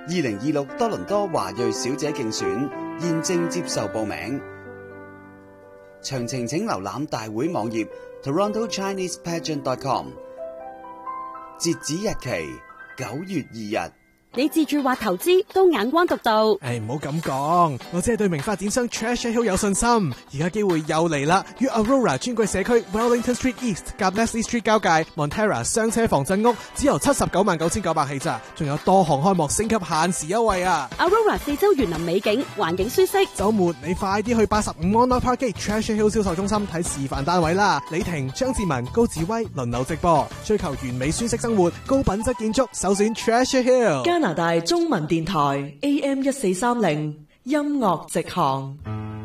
2026多倫多華裔小姐競選現正接受報名，詳情請瀏覽大會網頁 TorontoChinesePageant.com， 截止日期9月2日。 你自住或投資都眼光獨到。 唔好咁講，我只係對名發展商 Treasure Hill 有信心。而家機會又嚟啦，於 Aurora 專櫃社區 Wellington Street East 夾 Leslie Street 交界 Montera 雙車防震屋，只由799900起咋，仲有多項開幕升級限時優惠啊 Aurora 四周園林美景，環境舒適。週末你快啲去85安樂 Park Treasure Hill 銷售中心睇示範單位啦。李婷、張志文、高志威輪流直播，追求完美舒適生活，高品質建築，首選 Treasure Hill。 加拿大中文電台 AM 1430音樂直航。